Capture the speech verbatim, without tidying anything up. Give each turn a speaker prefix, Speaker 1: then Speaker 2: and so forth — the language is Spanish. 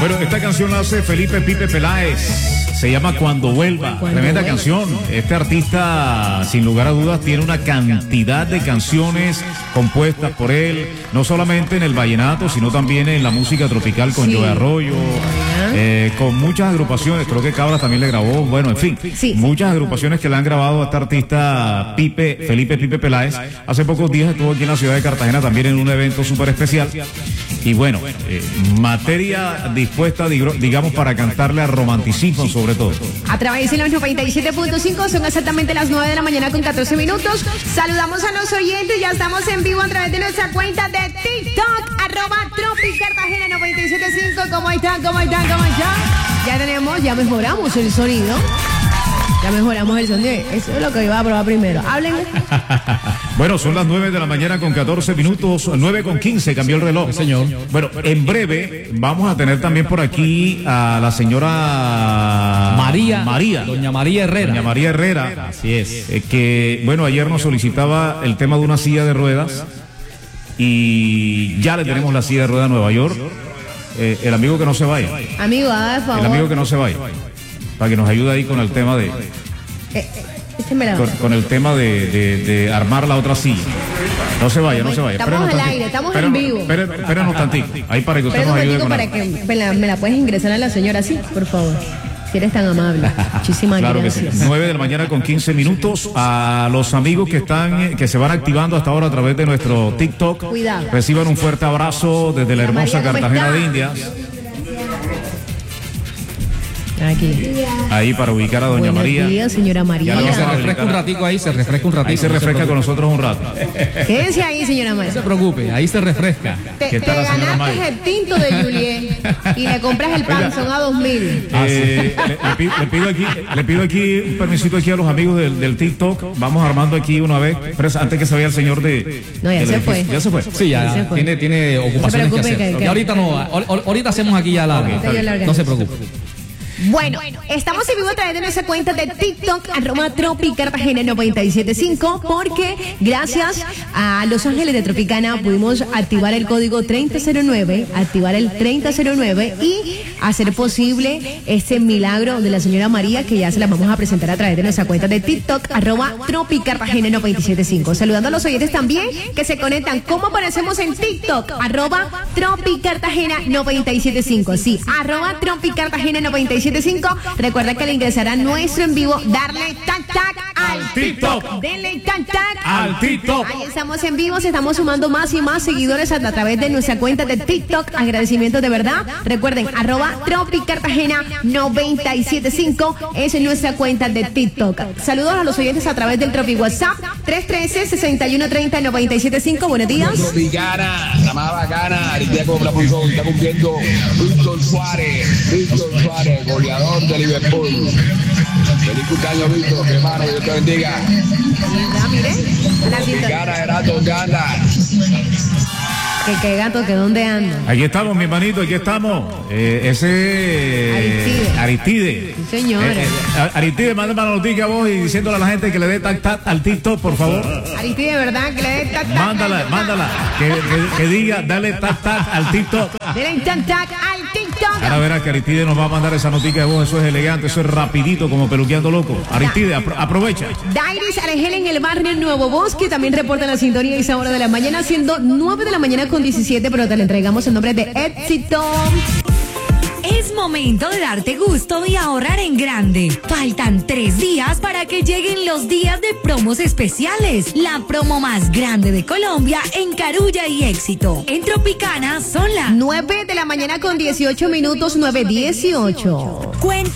Speaker 1: Bueno, esta canción la hace Felipe Pipe Peláez. Se llama Cuando Vuelva. Cuando Tremenda vuelva. canción. Este artista, sin lugar a dudas, tiene una cantidad de canciones compuestas por él, no solamente en el vallenato, sino también en la música tropical con sí. Joe Arroyo, eh, con muchas agrupaciones. Creo que Cabras también le grabó. Bueno, en fin, sí. muchas agrupaciones que le han grabado a este artista Pipe, Felipe Pipe Peláez. Hace pocos días estuvo aquí en la ciudad de Cartagena también en un evento súper especial. Y bueno, eh, materia dispuesta, digamos, para cantarle a romanticismo sobre todo.
Speaker 2: A través de los noventa y siete punto cinco, son exactamente las nueve de la mañana con catorce minutos. Saludamos a los oyentes, ya estamos en vivo a través de nuestra cuenta de TikTok, arroba Tropi Cartagena noventa y siete punto cinco. ¿Cómo están? ¿Cómo están? ¿Cómo están? Ya tenemos, ya mejoramos el sonido. Ya mejoramos el sonido. Eso es lo que iba a probar primero. Hablen.
Speaker 1: Bueno, son las nueve de la mañana con catorce minutos, nueve con quince, cambió el reloj.
Speaker 3: Sí, señor.
Speaker 1: Bueno, en breve vamos a tener también por aquí a la señora
Speaker 3: María.
Speaker 1: María.
Speaker 3: Doña María Herrera.
Speaker 1: Doña María Herrera.
Speaker 3: Así es.
Speaker 1: Eh, que, bueno, ayer nos solicitaba el tema de una silla de ruedas y ya le tenemos la silla de ruedas a Nueva York. Eh, el amigo que no se vaya.
Speaker 2: Amigo, haga favor.
Speaker 1: El amigo que no se vaya. Para que nos ayude ahí con el tema de...
Speaker 2: Eh, eh,
Speaker 1: con, con el tema de, de, de armar la otra silla. No se vaya, no se vaya.
Speaker 2: Estamos al aire, estamos en vivo.
Speaker 1: Espérenos tantito. Ahí para que usted nos ayude con
Speaker 2: para
Speaker 1: la...
Speaker 2: que me la, me la puedes ingresar a la señora, sí, por favor. Si eres tan amable. Muchísimas
Speaker 1: claro
Speaker 2: gracias.
Speaker 1: Que sí. nueve de la mañana con quince minutos. A los amigos que están, que se van activando hasta ahora a través de nuestro TikTok.
Speaker 2: Cuidado.
Speaker 1: Reciban un fuerte abrazo desde la hermosa Cartagena de Indias.
Speaker 2: Aquí.
Speaker 1: Ahí para ubicar a doña
Speaker 2: Buenos
Speaker 1: María.
Speaker 2: días, señora María.
Speaker 3: Ya se refresca un ratico ahí, se refresca un ratito.
Speaker 1: Ahí se refresca con nosotros un rato.
Speaker 2: Quédense ahí, señora María.
Speaker 3: No se preocupe, ahí se refresca.
Speaker 2: Te,
Speaker 1: ¿Qué
Speaker 2: te
Speaker 1: tal la señora
Speaker 2: ganaste
Speaker 1: María?
Speaker 2: el tinto de Juliet y le compras el panzón a dos mil.
Speaker 1: Eh, le, le, pido, le, pido aquí, le pido aquí un permisito aquí a los amigos del, del TikTok. Vamos armando aquí una vez. Pero antes que se vaya el señor de...
Speaker 2: No, ya se fue.
Speaker 1: Ya se fue.
Speaker 3: Sí, ya se fue. Tiene, tiene ocupaciones que hacer. Que, que... Y ahorita no, ahorita hacemos aquí ya la... Okay, no se preocupe.
Speaker 2: Bueno, estamos en vivo a través de nuestra cuenta de TikTok, arroba Tropi Cartagena noventa y siete punto cinco, porque gracias a Los Ángeles de Tropicana pudimos activar el código treinta cero nueve, activar el treinta cero nueve y hacer posible este milagro de la señora María, que ya se la vamos a presentar a través de nuestra cuenta de TikTok, arroba Tropi Cartagena noventa y siete punto cinco. Saludando a los oyentes también que se conectan. ¿Cómo aparecemos en TikTok? Arroba Tropi Cartagena noventa y siete punto cinco. Sí, arroba Tropi Cartagena noventa y siete punto cinco. Recuerda que le ingresará nuestro en vivo, darle tac tac al TikTok. Denle tac tac
Speaker 1: al TikTok.
Speaker 2: Ahí estamos en vivo, se estamos sumando más y más seguidores a, a través de nuestra cuenta de TikTok. Agradecimientos de verdad. Recuerden, arroba Tropi Cartagena noventa y siete punto cinco es nuestra cuenta de TikTok. Saludos a los oyentes a través del Tropi WhatsApp tres uno tres, seis uno tres cero, nueve siete punto cinco. Buenos días.
Speaker 4: Tropicana, la más bacana, ahorita como la función está cumpliendo Víctor Suárez, Víctor Suárez, goleador de Liverpool. Feliz cumpleaños, Víctor, que hermano, Dios te bendiga.
Speaker 2: Ya, mire, la
Speaker 4: Tropicana, era tocanda.
Speaker 2: Que qué gato, que dónde anda.
Speaker 1: Aquí estamos, mi hermanito, aquí estamos. Eh, ese
Speaker 2: Aristide.
Speaker 1: Aristide.
Speaker 2: Sí, señores.
Speaker 1: Eh, eh, Aristide, mándame la noticia a vos y diciéndole a la gente que le dé tac tac al TikTok, por favor.
Speaker 2: Aristide, de verdad, que le dé tac tac.
Speaker 1: Mándala, mándala. Que, que, que diga, dale tac tac al TikTok.
Speaker 2: Dale tac tac al TikTok.
Speaker 1: Ahora verás que Aristide nos va a mandar esa noticia de vos. Eso es elegante, eso es rapidito, como peluqueando loco. Aristide, apro aprovecha.
Speaker 2: Dairis Argel en el barrio Nuevo Bosque también reporta la sintonía a esa hora de la mañana, siendo nueve de la mañana con diecisiete, pero te le entregamos el nombre de Éxito.
Speaker 5: Es momento de darte gusto y ahorrar en grande. Faltan tres días para que lleguen los días de promos especiales. La promo más grande de Colombia en Carulla y Éxito. En Tropicana son las
Speaker 2: nueve de la mañana con dieciocho minutos, nueve dieciocho.
Speaker 5: Cuenta